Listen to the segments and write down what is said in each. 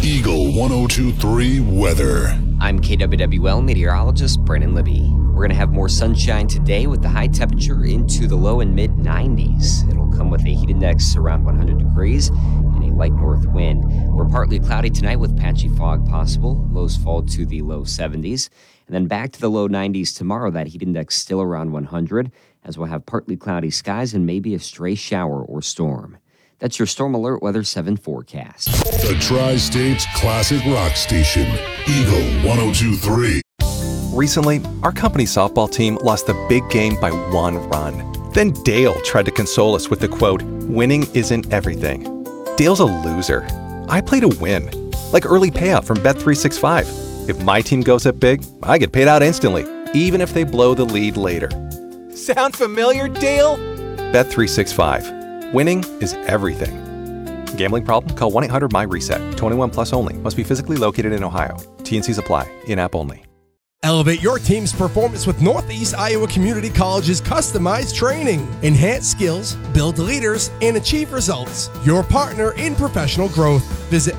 Eagle 1023 weather. I'm KWWL meteorologist Brandon Libby. We're going to have more sunshine today with the high temperature into the low and mid 90s. It'll come with a heat index around 100 degrees and a light north wind. We're partly cloudy tonight with patchy fog possible. Lows fall to the low 70s. And then back to the low 90s tomorrow. That heat index still around 100, as we'll have partly cloudy skies and maybe a stray shower or storm. That's your Storm Alert Weather 7 forecast. The Tri-State's classic rock station, Eagle 1023. Recently, our company softball team lost the big game by 1 run. Then Dale tried to console us with the quote, "Winning isn't everything." Dale's a loser. I play to win. Like early payout from Bet365. If my team goes up big, I get paid out instantly, even if they blow the lead later. Sound familiar, Dale? Bet365. Winning is everything. Gambling problem? Call 1-800-MY-RESET. 21 plus only. Must be physically located in Ohio. T&Cs apply. In-app only. Elevate your team's performance with Northeast Iowa Community College's customized training. Enhance skills, build leaders, and achieve results. Your partner in professional growth. Visit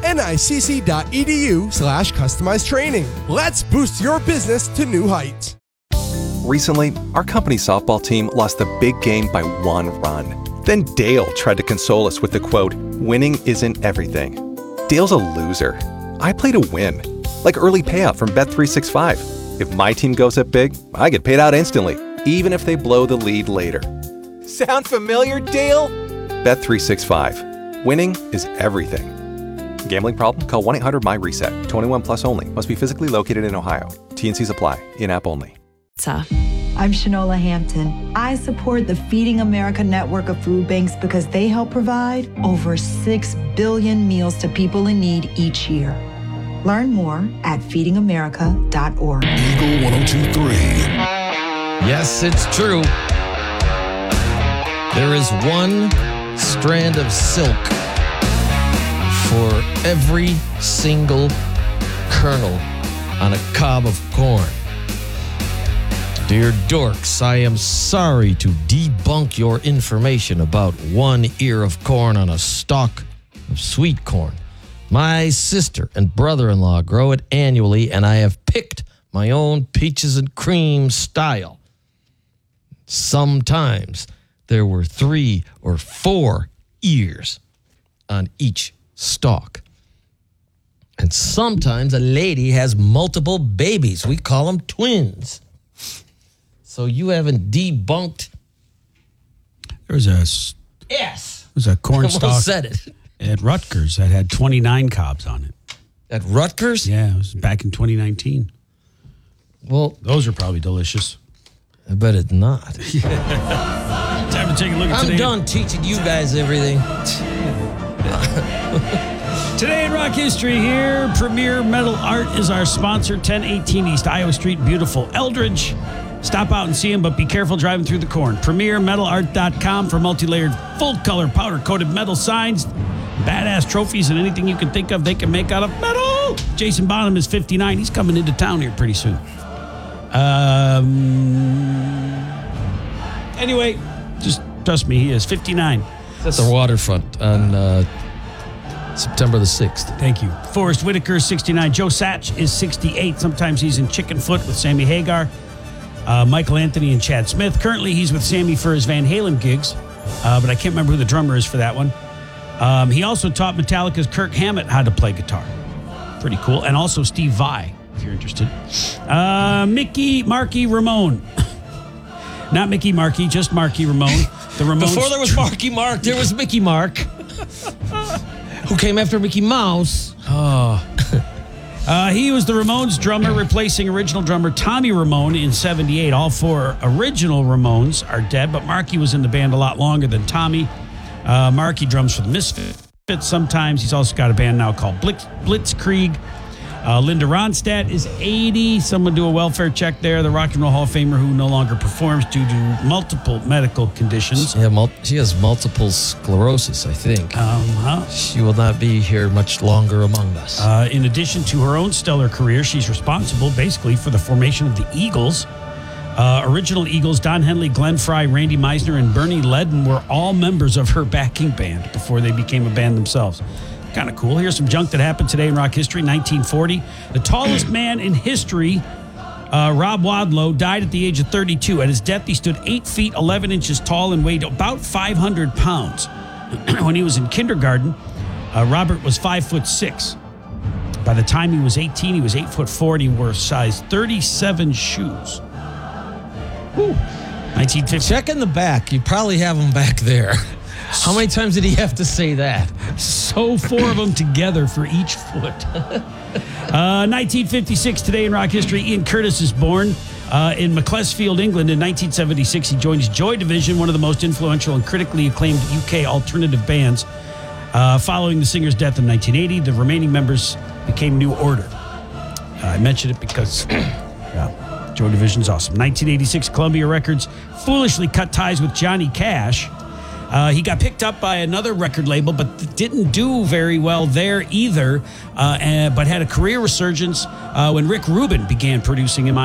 nicc.edu/customized training. Let's boost your business to new heights. Recently, our company softball team lost the big game by 1 run. Then Dale tried to console us with the quote, "Winning isn't everything." Dale's a loser. I play to win. Like early payout from Bet365. If my team goes up big, I get paid out instantly, even if they blow the lead later. Sound familiar, Dale? Bet365. Winning is everything. Gambling problem? Call 1-800-MY-RESET. 21 plus only. Must be physically located in Ohio. T&Cs apply. In-app only. I'm Shanola Hampton. I support the Feeding America network of food banks because they help provide over 6 billion meals to people in need each year. Learn more at feedingamerica.org. Eagle 1023. Yes, it's true. There is one strand of silk for every single kernel on a cob of corn. Dear dorks, I am sorry to debunk your information about 1 ear of corn on a stalk of sweet corn. My sister and brother-in-law grow it annually, and I have picked my own peaches and cream style. Sometimes there were 3 or 4 ears on each stalk. And sometimes a lady has multiple babies. We call them twins. So you haven't debunked. There was a corn stalk said it. at Rutgers that had 29 cobs on it. At Rutgers? Yeah, it was back in 2019. Well, those are probably delicious. I bet it's not. Time to take a look at today. I'm done teaching you guys everything. Today in rock history here, Premier Metal Art is our sponsor. 1018 East Iowa Street, beautiful Eldridge. Stop out and see them, but be careful driving through the corn. PremierMetalArt.com for multi-layered, full-color, powder-coated metal signs, badass trophies, and anything you can think of they can make out of metal. Jason Bonham is 59. He's coming into town here pretty soon. Anyway, just trust me, he is 59. It's at the waterfront on September the 6th. Thank you. Forrest Whitaker is 69. Joe Satch is 68. Sometimes he's in Chickenfoot with Sammy Hagar. Michael Anthony and Chad Smith. Currently, he's with Sammy for his Van Halen gigs, but I can't remember who the drummer is for that one. He also taught Metallica's Kirk Hammett how to play guitar. Pretty cool. And also Steve Vai, if you're interested. Marky Ramone. Not Mickey Marky, just Marky Ramone. The Ramones. Before there was Marky Mark, there was Mickey Mark, who came after Mickey Mouse. Oh. He was the Ramones drummer, replacing original drummer Tommy Ramone in 78. All 4 original Ramones are dead, but Marky was in the band a lot longer than Tommy. Marky drums for the Misfits sometimes. He's also got a band now called Blitzkrieg. Linda Ronstadt is 80. Someone do a welfare check there. The Rock and Roll Hall of Famer who no longer performs due to multiple medical conditions. Yeah, she has multiple sclerosis, I think. She will not be here much longer among us. In addition to her own stellar career, she's responsible basically for the formation of the Eagles. Original Eagles, Don Henley, Glenn Frey, Randy Meisner, and Bernie Ledden were all members of her backing band before they became a band themselves. Kind of cool. Here's some junk that happened today in rock history. 1940, the tallest man in history, Rob Wadlow, died at the age of 32. At his death, he stood 8 feet 11 inches tall and weighed about 500 pounds. When he was in kindergarten, Robert was 5'6". By the time he was 18, he was 8'4", and he wore size 37 shoes. Whew. 1950. Check in the back. You probably have them back there. How many times did he have to say that? So 4 of them together for each foot. 1956, today in rock history, Ian Curtis is born. In Macclesfield, England in 1976. He joins Joy Division, one of the most influential and critically acclaimed UK alternative bands. Following the singer's death in 1980, the remaining members became New Order. I mentioned it because Joy Division's awesome. 1986, Columbia Records foolishly cut ties with Johnny Cash. He got picked up by another record label, but didn't do very well there either, but had a career resurgence when Rick Rubin began producing him on